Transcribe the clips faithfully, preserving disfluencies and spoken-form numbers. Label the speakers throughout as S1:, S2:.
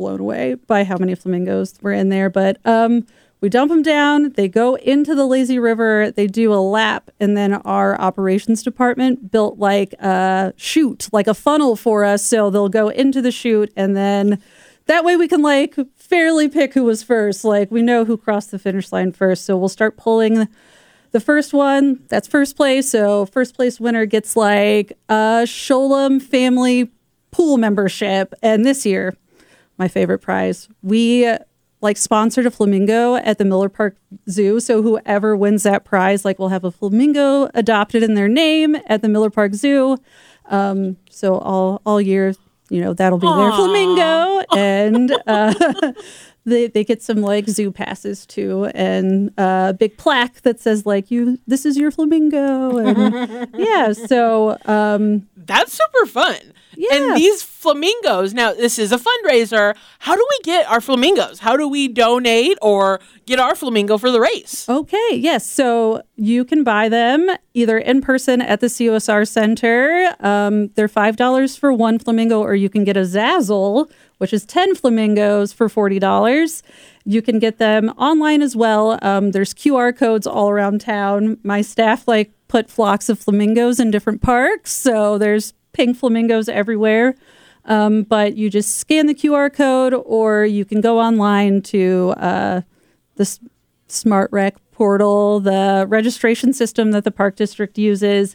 S1: blown away by how many flamingos were in there. But um, we dump them down. They go into the lazy river. They do a lap. And then our operations department built like a chute, like a funnel for us. So they'll go into the chute. And then that way we can like fairly pick who was first. Like we know who crossed the finish line first. So we'll start pulling the first one. That's first place. So first place winner gets like a Sholem family pool membership. And this year, my favorite prize, we like sponsored a flamingo at the Miller Park Zoo. So whoever wins that prize, like will have a flamingo adopted in their name at the Miller Park Zoo. Um, so all, all year, you know, that'll be Aww. Their flamingo. And uh, they, they get some like zoo passes too. And a big plaque that says like, you, this is your flamingo. And yeah. So um,
S2: that's super fun.
S1: Yeah.
S2: And these flamingos, now this is a fundraiser. How do we get our flamingos? How do we donate or get our flamingo for the race?
S1: Okay, yes. So you can buy them either in person at the C O S R Center. Um, they're five dollars for one flamingo, or you can get a Zazzle, which is ten flamingos for forty dollars. You can get them online as well. Um, there's Q R codes all around town. My staff like put flocks of flamingos in different parks. So there's pink flamingos everywhere. Um, but you just scan the Q R code, or you can go online to uh, the S- Smart Rec portal, the registration system that the park district uses,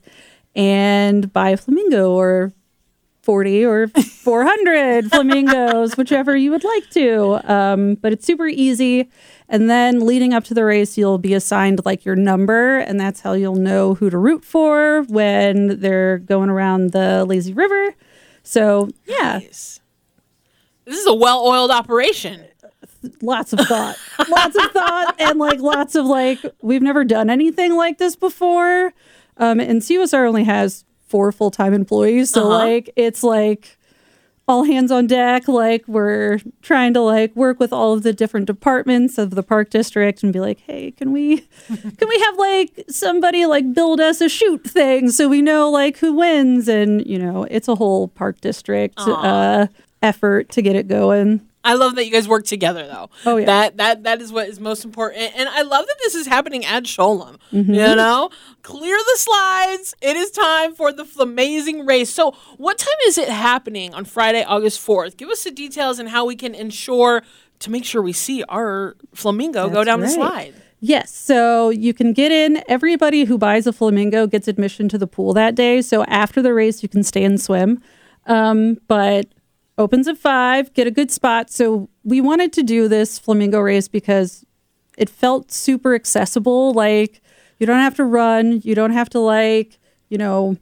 S1: and buy a flamingo or forty or four hundred flamingos, whichever you would like to. Um, but it's super easy. And then leading up to the race, you'll be assigned like your number, and that's how you'll know who to root for when they're going around the lazy river. So, yeah.
S2: Nice. This is a well-oiled operation.
S1: Lots of thought. Lots of thought and like lots of like, we've never done anything like this before. Um, and C O S R only has four full-time employees. So uh-huh. like, it's like all hands on deck. Like we're trying to like work with all of the different departments of the park district and be like, hey, can we, can we have like somebody like build us a shoot thing so we know like who wins? And, you know, it's a whole park district uh, effort to get it going.
S2: I love that you guys work together, though.
S1: Oh, yeah.
S2: That that that is what is most important. And I love that this is happening at Sholem.
S1: Mm-hmm.
S2: You know? Clear the slides. It is time for the Flamazing race. So what time is it happening on Friday, August fourth? Give us the details and how we can ensure to make sure we see our flamingo
S1: That's
S2: go down
S1: right.
S2: the slide.
S1: Yes. So you can get in. Everybody who buys a flamingo gets admission to the pool that day. So after the race, you can stay and swim. Um, but opens at five, get a good spot. So we wanted to do this flamingo race because it felt super accessible. Like you don't have to run. You don't have to like, you know,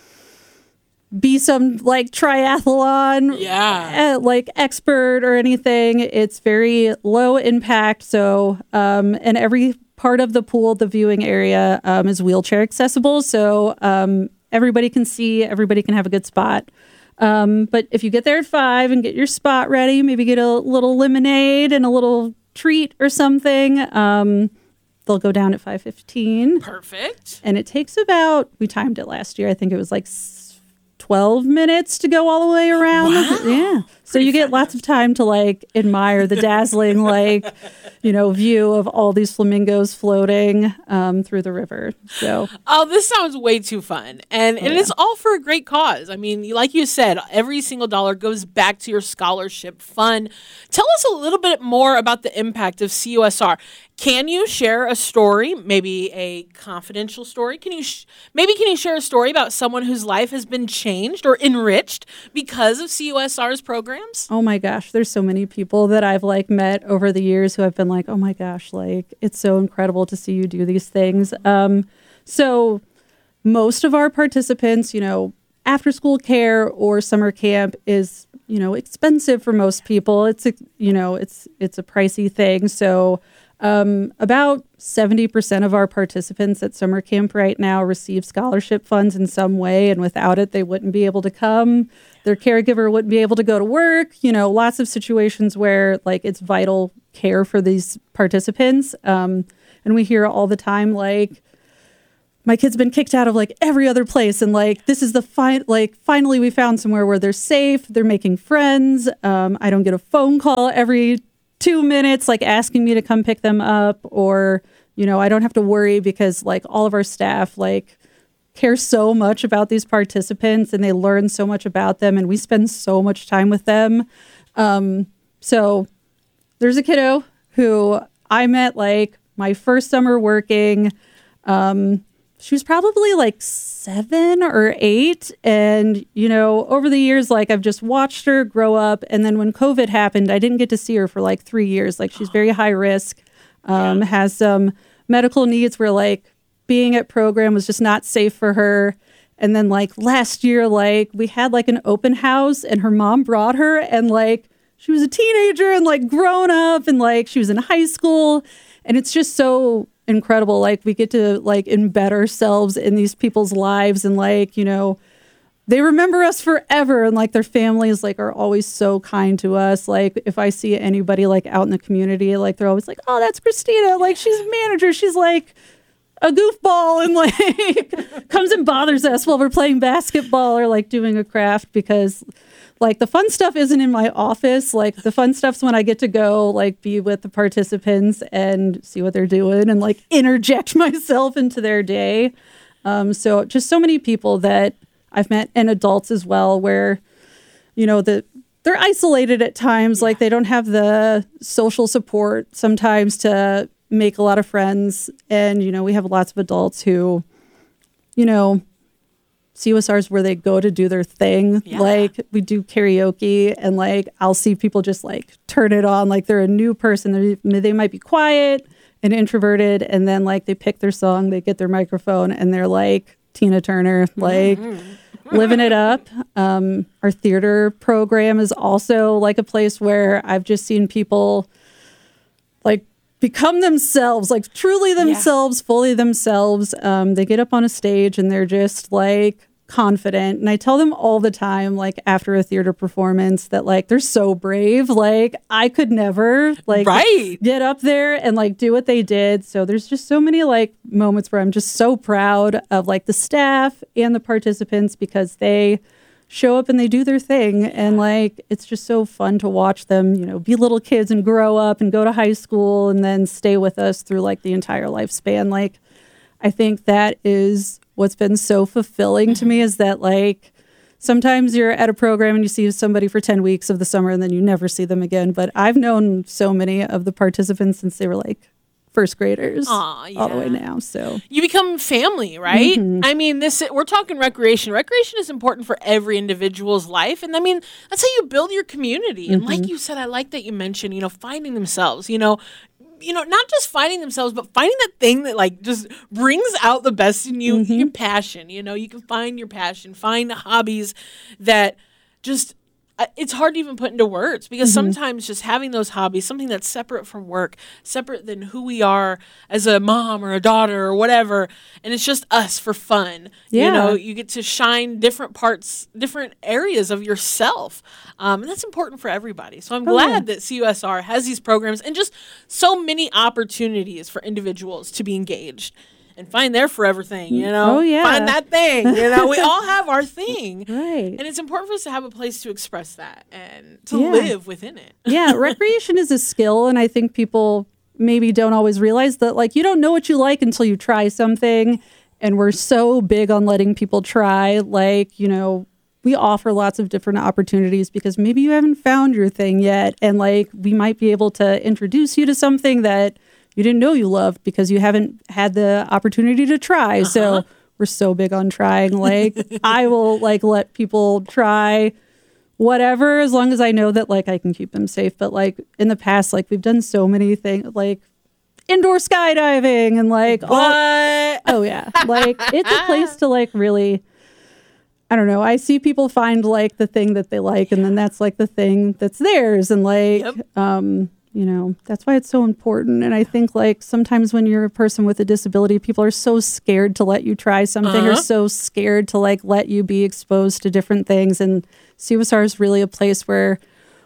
S1: be some like triathlon
S2: yeah.
S1: uh, like expert or anything. It's very low impact. So, um, and every part of the pool, the viewing area um, is wheelchair accessible. So um, everybody can see, everybody can have a good spot. Um, but if you get there at five and get your spot ready, maybe get a little lemonade and a little treat or something, um, they'll go down at five fifteen.
S2: Perfect.
S1: And it takes about, we timed it last year, I think it was like twelve minutes to go all the way around.
S2: Wow.
S1: Yeah. So
S2: Pretty
S1: you get
S2: fast.
S1: lots of time to like admire the dazzling, like, you know, view of all these flamingos floating um, through the river. So,
S2: oh, this sounds way too fun. And,
S1: oh,
S2: and
S1: yeah.
S2: it's all for a great cause. I mean, like you said, every single dollar goes back to your scholarship fund. Tell us a little bit more about the impact of C O S R. Can you share a story, maybe a confidential story? Can you sh- maybe can you share a story about someone whose life has been changed or enriched because of C O S R's programs?
S1: Oh my gosh, there's so many people that I've like met over the years who have been like, oh my gosh, like it's so incredible to see you do these things. Um, so most of our participants, you know, after school care or summer camp is, you know, expensive for most people. It's, a, you know, it's, it's a pricey thing. So Um, about seventy percent of our participants at summer camp right now receive scholarship funds in some way, and without it, they wouldn't be able to come. Their caregiver wouldn't be able to go to work. You know, lots of situations where like it's vital care for these participants. Um, and we hear all the time, like, my kid's been kicked out of like every other place. And like, this is the fine, like finally we found somewhere where they're safe. They're making friends. Um, I don't get a phone call every two minutes, like asking me to come pick them up, or, you know, I don't have to worry because like all of our staff, like, care so much about these participants and they learn so much about them and we spend so much time with them. Um, so there's a kiddo who I met like my first summer working. Um, she was probably like seven or eight. And, you know, over the years, like I've just watched her grow up. And then when COVID happened, I didn't get to see her for like three years. Like she's very high risk, um, yeah. has some medical needs where like, being at program was just not safe for her. And then like last year, like we had like an open house and her mom brought her and like she was a teenager and like grown up and like she was in high school. And it's just so incredible. Like we get to like embed ourselves in these people's lives and like, you know, they remember us forever. And like their families like are always so kind to us. Like if I see anybody like out in the community, like they're always like, oh, that's Christina. Like she's a manager. She's like a goofball and like comes and bothers us while we're playing basketball or like doing a craft, because like the fun stuff isn't in my office. Like the fun stuff's when I get to go like be with the participants and see what they're doing and like interject myself into their day. Um, so just so many people that I've met, and adults as well, where, you know, the they're isolated at times. Like they don't have the social support sometimes to make a lot of friends. And, you know, we have lots of adults who, you know, C U S Rs where they go to do their thing. Yeah. Like we do karaoke and like, I'll see people just like turn it on. Like they're a new person. They're, they might be quiet and introverted. And then like they pick their song, they get their microphone and they're like Tina Turner, like mm-hmm. living it up. Um, our theater program is also like a place where I've just seen people like become themselves, like truly themselves, yeah. fully themselves. Um, they get up on a stage and they're just like confident. And I tell them all the time, like after a theater performance, that like they're so brave. Like I could never like
S2: right.
S1: get up there and like do what they did. So there's just so many like moments where I'm just so proud of like the staff and the participants, because they show up and they do their thing. And like, it's just so fun to watch them, you know, be little kids and grow up and go to high school and then stay with us through like the entire lifespan. Like, I think that is what's been so fulfilling to me, is that like, sometimes you're at a program and you see somebody for ten weeks of the summer and then you never see them again. But I've known so many of the participants since they were like first graders.
S2: Aww, yeah.
S1: all the way now. So
S2: you become family, right? Mm-hmm. I mean, this we're talking recreation. Recreation is important for every individual's life, and I mean that's how you build your community. And mm-hmm. like you said, I like that you mentioned, you know, finding themselves. You know, you know, not just finding themselves, but finding that thing that like just brings out the best in you. Mm-hmm. Your passion. You know, you can find your passion. Find hobbies that just. It's hard to even put into words, because mm-hmm. sometimes just having those hobbies, something that's separate from work, separate than who we are as a mom or a daughter or whatever, and it's just us for fun. Yeah. You know, you get to shine different parts, different areas of yourself. Um, and that's important for everybody. So I'm oh, glad yeah. that C U S R has these programs and just so many opportunities for individuals to be engaged. And find their forever thing, you know?
S1: Oh, yeah.
S2: Find that thing, you know? We all have our thing.
S1: Right.
S2: And it's important for us to have a place to express that and to
S1: yeah.
S2: live within it.
S1: Yeah, recreation is a skill, and I think people maybe don't always realize that, like, you don't know what you like until you try something, and we're so big on letting people try. Like, you know, we offer lots of different opportunities because maybe you haven't found your thing yet, and, like, we might be able to introduce you to something that you didn't know you loved because you haven't had the opportunity to try. Uh-huh. So we're so big on trying. Like I will like let people try whatever, as long as I know that like I can keep them safe. But like in the past, like we've done so many things, like indoor skydiving and like
S2: what?
S1: all. Oh yeah, like it's a place to like really. I don't know. I see people find like the thing that they like, and then that's like the thing that's theirs, and like. Yep. um You know, that's why it's so important. And I think like sometimes when you're a person with a disability, people are so scared to let you try something uh-huh. or so scared to like let you be exposed to different things. And C U S R is really a place where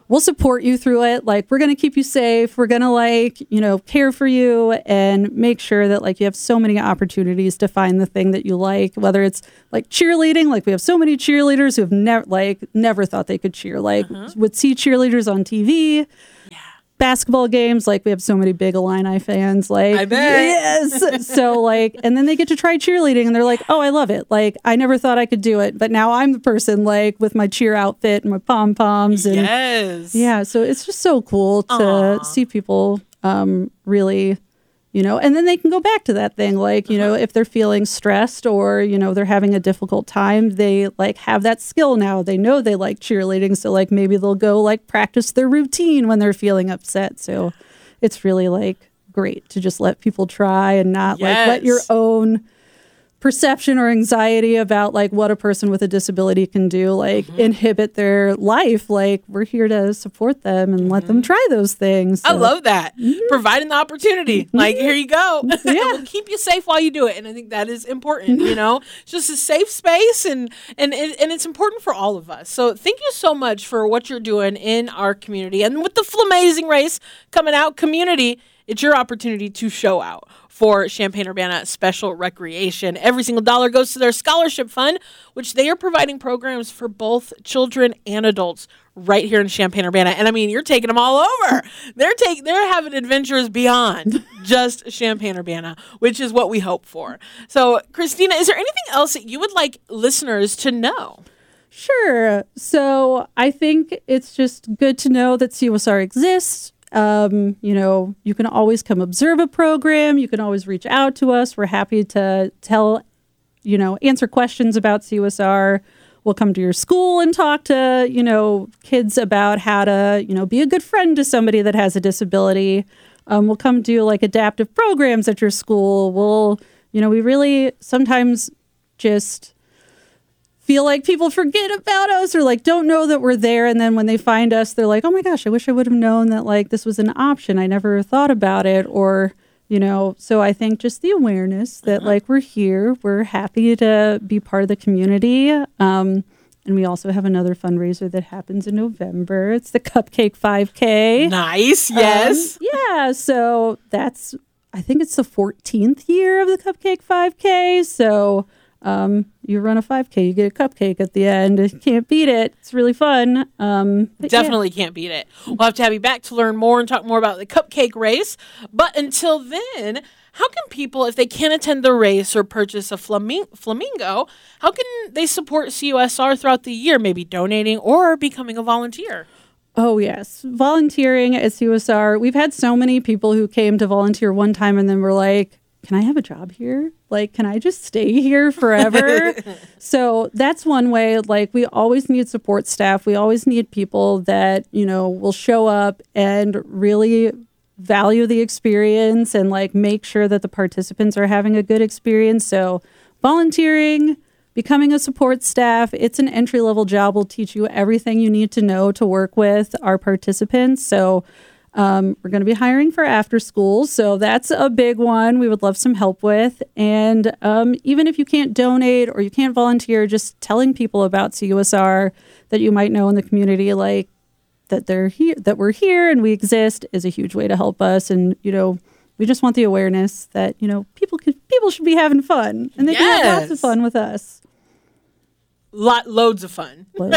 S1: we'll support you through it. Like, we're going to keep you safe. We're going to, like, you know, care for you and make sure that, like, you have so many opportunities to find the thing that you like, whether it's like cheerleading. Like, we have so many cheerleaders who have never, like, never thought they could cheer. Like, uh-huh. would see cheerleaders on T V. Basketball games, like, we have so many big Illini fans, like,
S2: I bet.
S1: Yes. So, like, and then they get to try cheerleading and they're like, oh, I love it. Like, I never thought I could do it, but now I'm the person, like, with my cheer outfit and my pom poms. And
S2: yes.
S1: Yeah. So it's just so cool to Aww. see people um, really, you know, and then they can go back to that thing. Like, you uh-huh. know, if they're feeling stressed or, you know, they're having a difficult time, they, like, have that skill now. They know they like cheerleading. So, like, maybe they'll go, like, practice their routine when they're feeling upset. So it's really, like, great to just let people try and not, yes. like, let your own perception or anxiety about, like, what a person with a disability can do, like, mm-hmm. inhibit their life. Like, we're here to support them and mm-hmm. let them try those things. So.
S2: I love that. Mm-hmm. Providing the opportunity. Mm-hmm. Like, here you go. Yeah. We'll keep you safe while you do it. And I think that is important, you know? It's just a safe space, and, and, and it's important for all of us. So thank you so much for what you're doing in our community. And with the Flamazing race coming out, community, it's your opportunity to show out for Champaign-Urbana Special Recreation. Every single dollar goes to their scholarship fund, which they are providing programs for both children and adults right here in Champaign-Urbana. And I mean, you're taking them all over. They're taking, they're having adventures beyond just Champaign-Urbana, which is what we hope for. So, Christina, is there anything else that you would like listeners to know?
S1: Sure. So I think it's just good to know that C U S R exists. Um, you know, you can always come observe a program. You can always reach out to us. We're happy to tell, you know, answer questions about C U S R. We'll come to your school and talk to, you know, kids about how to, you know, be a good friend to somebody that has a disability. Um, we'll come do, like, adaptive programs at your school. We'll, you know, we really sometimes just feel like people forget about us or, like, don't know that we're there. And then when they find us, they're like, oh my gosh, I wish I would have known that, like, this was an option. I never thought about it. Or, you know, so I think just the awareness that, uh-huh. like, we're here, we're happy to be part of the community. Um, and we also have another fundraiser that happens in November. It's the Cupcake five K.
S2: Nice. Yes.
S1: Um, yeah. So that's, I think it's the fourteenth year of the Cupcake five K. So, Um, you run a five K, you get a cupcake at the end. You can't beat it. It's really fun. Um,
S2: Definitely
S1: yeah.
S2: can't beat it. We'll have to have you back to learn more and talk more about the cupcake race. But until then, how can people, if they can't attend the race or purchase a flamingo, flamingo, how can they support C U S R throughout the year? Maybe donating or becoming a volunteer?
S1: Oh, yes. Volunteering at C U S R. We've had so many people who came to volunteer one time and then were like, can I have a job here? Like, can I just stay here forever? So that's one way. Like, we always need support staff. We always need people that, you know, will show up and really value the experience and, like, make sure that the participants are having a good experience. So volunteering, becoming a support staff, it's an entry-level job. We'll teach you everything you need to know to work with our participants. So Um, we're going to be hiring for after school. So that's a big one we would love some help with. And um, even if you can't donate or you can't volunteer, just telling people about C U S R that you might know in the community, like that they're here, that we're here and we exist, is a huge way to help us. And, you know, we just want the awareness that, you know, people could, people should be having fun, and they yes. can have lots of fun with us.
S2: Lot, loads of fun.
S1: Loads.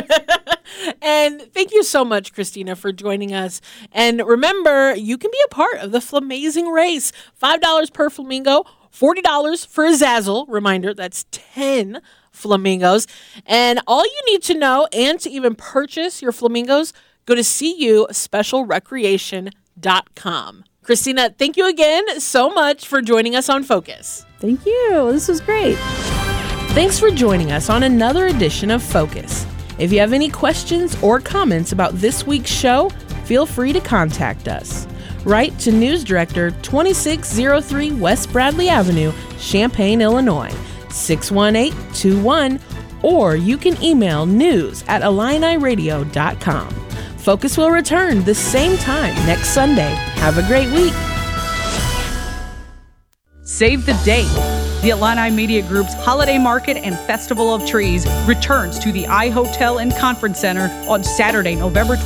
S2: And thank you so much, Christina, for joining us. And remember, you can be a part of the Flamazing race. five dollars per flamingo, forty dollars for a Zazzle. Reminder, that's ten flamingos. And all you need to know, and to even purchase your flamingos, go to c u special recreation dot com. Christina, thank you again so much for joining us on Focus.
S1: Thank you. This was great.
S2: Thanks for joining us on another edition of Focus. If you have any questions or comments about this week's show, feel free to contact us. Write to News Director, twenty-six oh three West Bradley Avenue, Champaign, Illinois, six one eight two one, or you can email news at illini radio dot com. Focus will return the same time next Sunday. Have a great week.
S3: Save the date. The Illini Media Group's Holiday Market and Festival of Trees returns to the iHotel and Conference Center on Saturday, November